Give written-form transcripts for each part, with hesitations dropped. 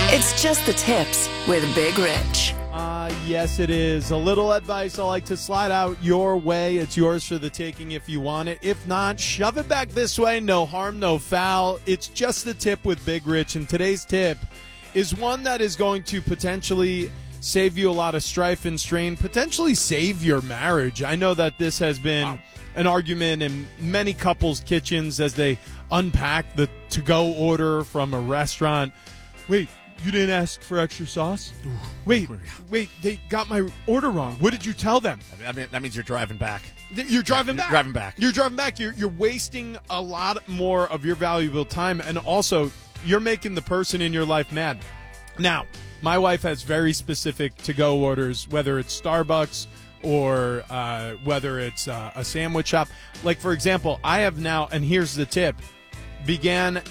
It's just the tips with Big Rich. Yes, it is. A little advice I like to slide out your way. It's yours for the taking if you want it. If not, shove it back this way. No harm, no foul. It's just the tip with Big Rich. And today's tip is one that is going to potentially save you a lot of strife and strain, potentially save your marriage. I know that this has been an argument in many couples' kitchens as they unpack the to-go order from a restaurant. Wait, you didn't ask for extra sauce? Wait, they got my order wrong. What did you tell them? I mean, that means you're driving back. You're driving back. Driving back. You're driving back. You're wasting a lot more of your valuable time, and also you're making the person in your life mad. Now, my wife has very specific to-go orders, whether it's Starbucks or whether it's a sandwich shop. Like, for example, I have now, and here's the tip, began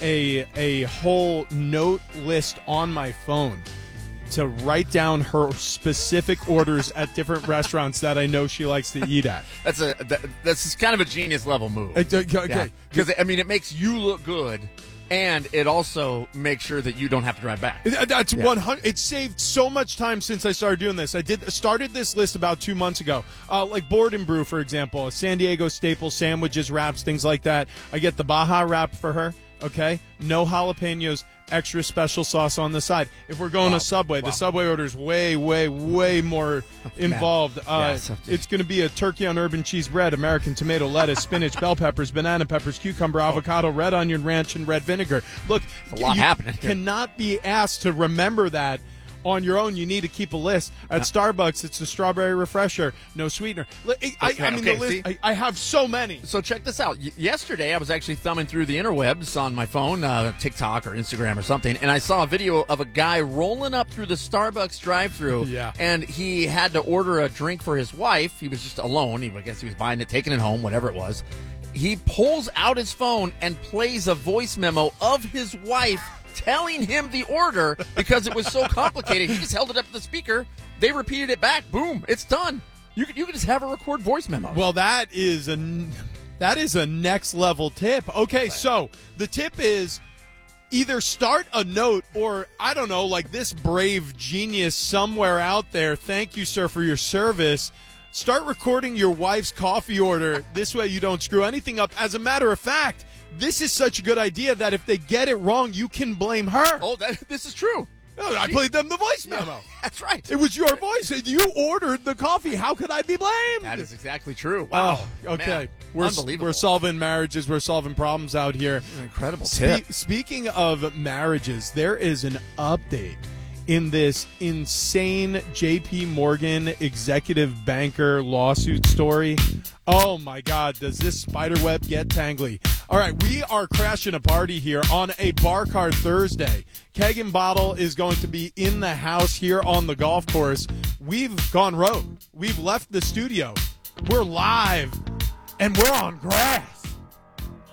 a whole note list on my phone to write down her specific orders at different restaurants that I know she likes to eat at. That's kind of a genius level move. Okay. Because, I mean, it makes you look good, and it also makes sure that you don't have to drive back. That's 100. It saved so much time since I started doing this. I started this list about 2 months ago. Like Board and Brew, for example, a San Diego staple, sandwiches, wraps, things like that. I get the Baja wrap for her. Okay, no jalapenos, extra special sauce on the side. If we're going to Subway, the Subway order is way more involved. It's going to be a turkey on urban cheese bread, American tomato, lettuce, spinach, bell peppers, banana peppers, cucumber, avocado, red onion, ranch, and red vinegar. Look, there's a lot happening here. Cannot be asked to remember that on your own. You need to keep a list. At Starbucks, it's the strawberry refresher, no sweetener. The list, I have so many. So check this out. Yesterday, I was actually thumbing through the interwebs on my phone, TikTok or Instagram or something, and I saw a video of a guy rolling up through the Starbucks drive-thru, and he had to order a drink for his wife. He was just alone. I guess he was buying it, taking it home, whatever it was. He pulls out his phone and plays a voice memo of his wife telling him the order because it was so complicated. He just held it up to the speaker. They repeated it back. Boom, it's done. You can just have a record voice memo. Well, that is a next level tip. Okay, so the tip is either start a note or, I don't know, like this brave genius somewhere out there, thank you, sir, for your service. Start recording your wife's coffee order. This way you don't screw anything up. As a matter of fact, this is such a good idea that if they get it wrong, you can blame her. Oh, this is true. No, I played them the voice memo. That's right. It was your voice. You ordered the coffee. How could I be blamed? That is exactly true. Wow. Oh, okay. Man. Unbelievable. We're solving marriages. We're solving problems out here. An incredible tip. Speaking of marriages, there is an update in this insane JP Morgan executive banker lawsuit story. Oh, my God. Does this spiderweb get tangly? All right, we are crashing a party here on a Bar Card Thursday. Keg and Bottle is going to be in the house here on the golf course. We've gone rogue. We've left the studio. We're live, and we're on grass.